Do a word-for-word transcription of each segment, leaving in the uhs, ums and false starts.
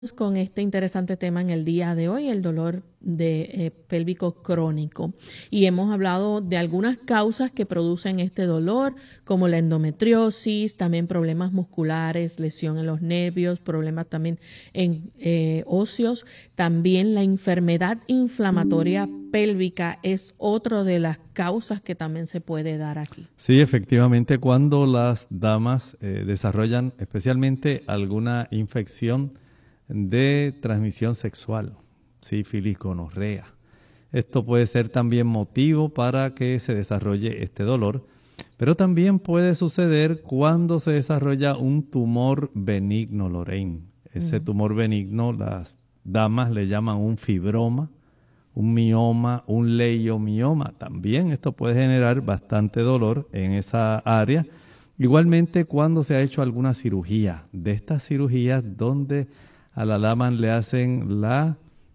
Con este interesante tema en el día de hoy, el dolor de eh, pélvico crónico. Y hemos hablado de algunas causas que producen este dolor, como la endometriosis, también problemas musculares, lesión en los nervios, problemas también en eh, óseos. También la enfermedad inflamatoria pélvica es otra de las causas que también se puede dar aquí. Sí, efectivamente, cuando las damas eh, desarrollan especialmente alguna infección de transmisión sexual, sífilis, gonorrea. Esto puede ser también motivo para que se desarrolle este dolor, pero también puede suceder cuando se desarrolla un tumor benigno, Lorraine. Ese uh-huh. tumor benigno, las damas le llaman un fibroma, un mioma, un leiomioma. También esto puede generar bastante dolor en esa área. Igualmente cuando se ha hecho alguna cirugía, de estas cirugías donde a la dama le hacen la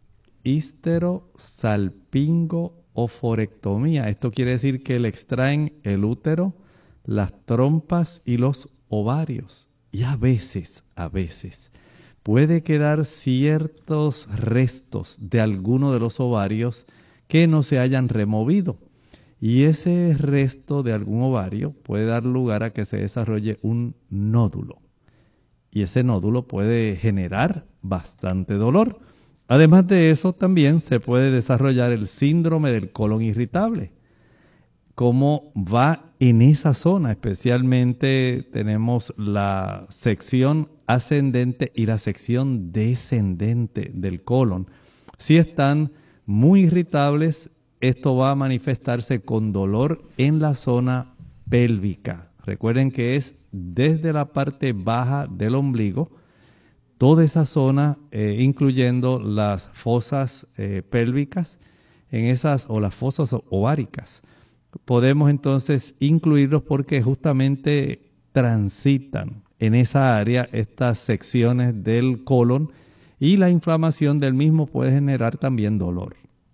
histerosalpingo-oforectomía. Esto quiere decir que le extraen el útero, las trompas y los ovarios. Y a veces, a veces, puede quedar ciertos restos de alguno de los ovarios que no se hayan removido. Y ese resto de algún ovario puede dar lugar a que se desarrolle un nódulo. Y ese nódulo puede generar bastante dolor. Además de eso, también se puede desarrollar el síndrome del colon irritable. Cómo va en esa zona, especialmente tenemos la sección ascendente y la sección descendente del colon. Si están muy irritables, esto va a manifestarse con dolor en la zona pélvica. Recuerden que es desde la parte baja del ombligo, toda esa zona, eh, incluyendo las fosas eh, pélvicas, en esas o las fosas ováricas. Podemos entonces incluirlos porque justamente transitan en esa área estas secciones del colon y la inflamación del mismo puede generar también dolor.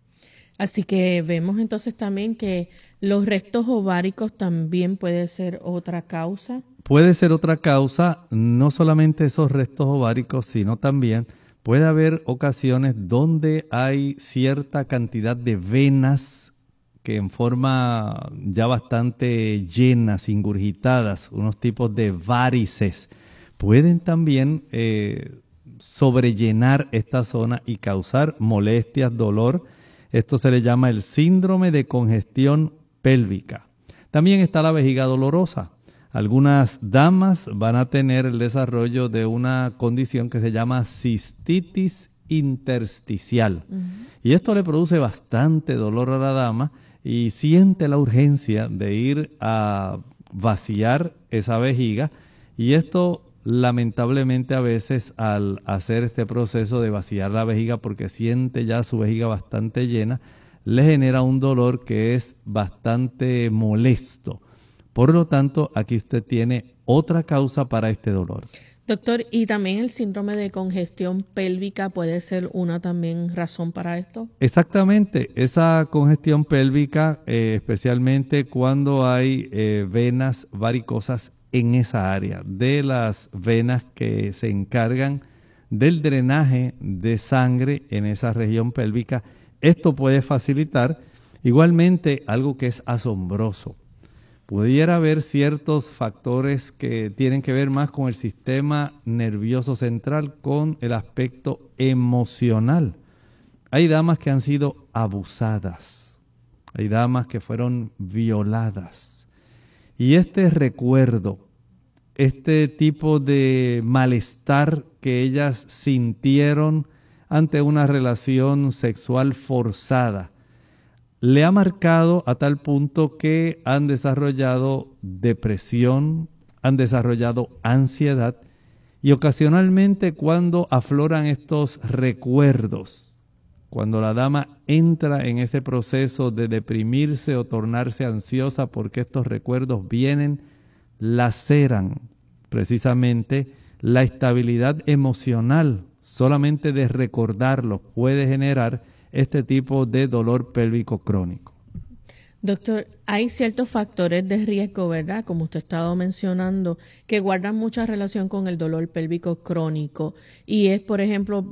Así que vemos entonces también que los restos ováricos también puede ser otra causa. Puede ser otra causa, no solamente esos restos ováricos, sino también puede haber ocasiones donde hay cierta cantidad de venas que en forma ya bastante llenas, ingurgitadas, unos tipos de varices, pueden también eh, sobrellenar esta zona y causar molestias, dolor. Esto se le llama el síndrome de congestión pélvica. También está la vejiga dolorosa. Algunas damas van a tener el desarrollo de una condición que se llama cistitis intersticial. Uh-huh. Y esto le produce bastante dolor a la dama y siente la urgencia de ir a vaciar esa vejiga. Y esto lamentablemente a veces al hacer este proceso de vaciar la vejiga porque siente ya su vejiga bastante llena, le genera un dolor que es bastante molesto. Por lo tanto, aquí usted tiene otra causa para este dolor. Doctor, ¿y también el síndrome de congestión pélvica puede ser una también razón para esto? Exactamente, esa congestión pélvica, eh, especialmente cuando hay eh, venas varicosas en esa área, de las venas que se encargan del drenaje de sangre en esa región pélvica, esto puede facilitar. Igualmente, algo que es asombroso. Pudiera haber ciertos factores que tienen que ver más con el sistema nervioso central, con el aspecto emocional. Hay damas que han sido abusadas, hay damas que fueron violadas. Y este recuerdo, este tipo de malestar que ellas sintieron ante una relación sexual forzada, le ha marcado a tal punto que han desarrollado depresión, han desarrollado ansiedad y ocasionalmente cuando afloran estos recuerdos, cuando la dama entra en ese proceso de deprimirse o tornarse ansiosa porque estos recuerdos vienen, laceran precisamente la estabilidad emocional. Solamente de recordarlos puede generar este tipo de dolor pélvico crónico. Doctor, hay ciertos factores de riesgo, ¿verdad? Como usted ha estado mencionando, que guardan mucha relación con el dolor pélvico crónico. Y es, por ejemplo,